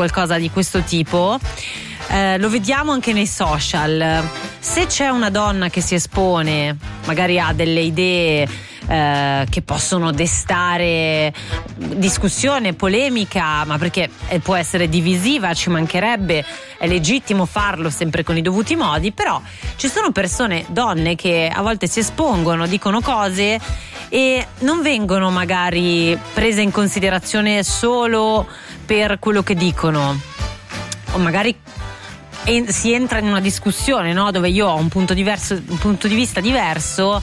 qualcosa di questo tipo, lo vediamo anche nei social. Se c'è una donna che si espone, magari ha delle idee che possono destare discussione, polemica, ma perché può essere divisiva, ci mancherebbe, è legittimo farlo sempre con i dovuti modi, però ci sono persone, donne, che a volte si espongono, dicono cose e non vengono magari prese in considerazione solo per quello che dicono, o magari si entra in una discussione, no? Dove io ho un punto di vista diverso,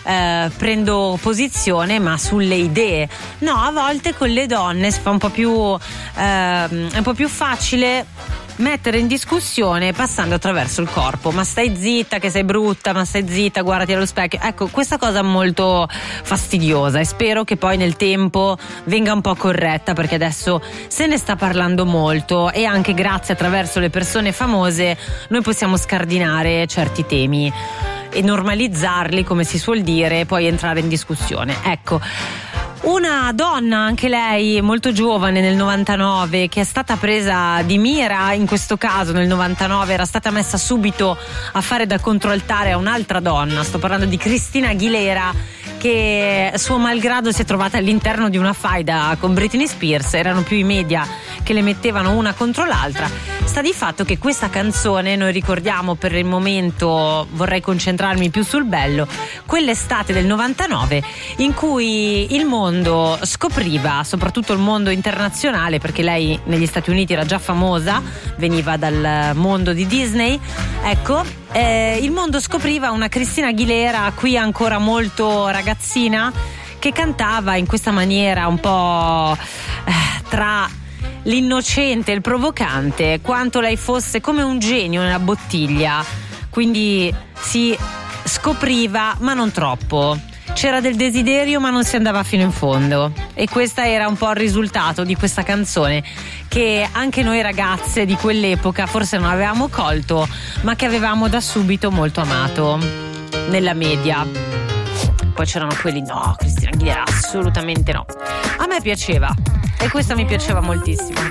prendo posizione ma sulle idee. No, a volte con le donne si fa un po' più è un po' più facile mettere in discussione passando attraverso il corpo. Ma stai zitta che sei brutta, ma stai zitta, guardati allo specchio. Ecco, questa cosa è molto fastidiosa e spero che poi nel tempo venga un po' corretta, perché adesso se ne sta parlando molto e anche grazie attraverso le persone famose noi possiamo scardinare certi temi e normalizzarli, come si suol dire, e poi entrare in discussione. Ecco, una donna, anche lei molto giovane, nel 99, che è stata presa di mira, in questo caso nel 99 era stata messa subito a fare da controaltare a un'altra donna. Sto parlando di Christina Aguilera, che suo malgrado si è trovata all'interno di una faida con Britney Spears. Erano più i media che le mettevano una contro l'altra. Sta di fatto che questa canzone, noi ricordiamo, per il momento vorrei concentrarmi più sul bello, quell'estate del 99 in cui il mondo scopriva, soprattutto il mondo internazionale, perché lei negli Stati Uniti era già famosa, veniva dal mondo di Disney, ecco, il mondo scopriva una Christina Aguilera, qui ancora molto ragazzina, che cantava in questa maniera un po' tra l'innocente e il provocante, quanto lei fosse come un genio nella bottiglia. Quindi si scopriva, ma non troppo. C'era del desiderio, ma non si andava fino in fondo. E questo era un po' il risultato di questa canzone, che anche noi ragazze di quell'epoca forse non avevamo colto, ma che avevamo da subito molto amato nella media. Poi c'erano quelli, no, Christina Aguilera assolutamente no. A me piaceva, e questa mi piaceva moltissimo.